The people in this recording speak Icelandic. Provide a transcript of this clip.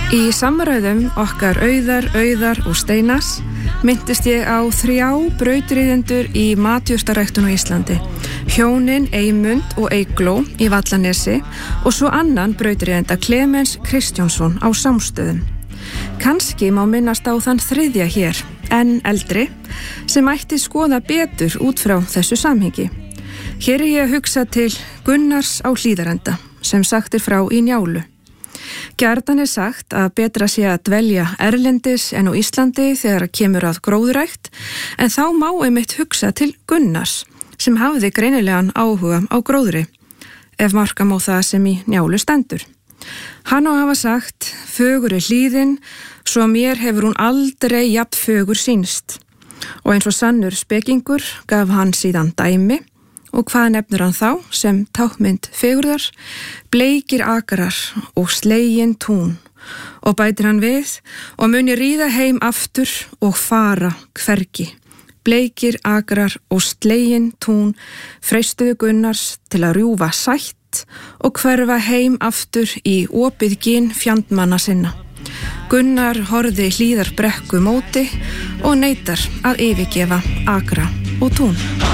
Í samræðum okkar Auðar og Steinars minntist ég á 3 brautriðendur í matjurtaræktun á Íslandi. Hjónin Eymund og Eygló í Vallanesi og svo annan brautriðenda Klemens Kristjánsson á Sámstöðum. Kannski má minnast á þann 3. hér, en eldri, sem ætti skoða betur út frá þessu samhengi. Hér ég að hugsa til Gunnars á Hlíðarenda, sem sagt frá í Njálu. Gjarnan sagt að betra sé að dvelja erlendis en á Íslandi þegar kemur að gróðurækt, en þá má einmitt hugsa til Gunnars, sem hafði greinilegan áhuga á gróðri, ef marka má það sem í Njálu stendur. Hann á hafa sagt, fögur hlíðin, svo mér hefur hún aldrei jafn fögur sýnst. Og eins og sannur spekingur gaf hann síðan dæmi, og hvað nefnir hann þá sem tákmynd fegurðar? Bleikir akrar og slegin tún. Og bætir hann við, og muni ríða heim aftur og fara hvergi. Bleikir akrar og slegin tún freistuðu Gunnars til að rjúfa sætt og hverfa heim aftur í opið gin fjandmanna sinna. Gunnar horfði Hlíðar brekku móti og neitar að yfirgefa akra og tún.